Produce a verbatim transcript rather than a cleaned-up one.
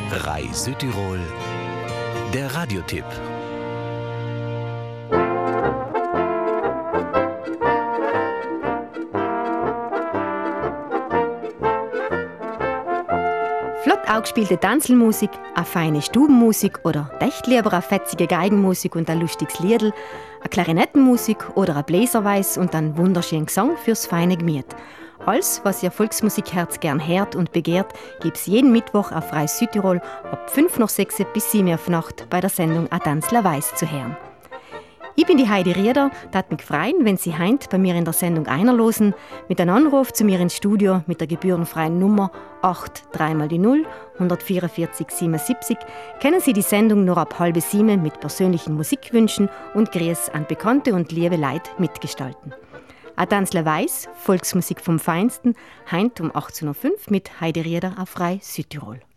R A I Südtirol, der Radiotipp. Flott angespielte Tanzelmusik, eine feine Stubenmusik oder echt lieber eine fetzige Geigenmusik und ein lustiges Liedl, eine Klarinettenmusik oder ein Bläserweis und einen wunderschönen Gesang fürs feine Gemüt. Alles, was Ihr Volksmusikherz gern hört und begehrt, gibt's jeden Mittwoch auf R A I Südtirol ab fünf nach sechs bis sieben auf Nacht bei der Sendung «A Tanzler Weiss» zu hören. Ich bin die Heidi Rieder, tat mich freuen, wenn Sie heint bei mir in der Sendung einerlosen, mit einem Anruf zu mir ins Studio mit der gebührenfreien Nummer acht drei mal die null, hundertvierundvierzig siebenundsiebzig, können Sie die Sendung nur ab halb sieben mit persönlichen Musikwünschen und Grüß an bekannte und liebe Leute mitgestalten. «A Tanzler Weiss», Volksmusik vom Feinsten, heint um achtzehn Uhr fünf mit Heidi Rieder auf R A I Südtirol.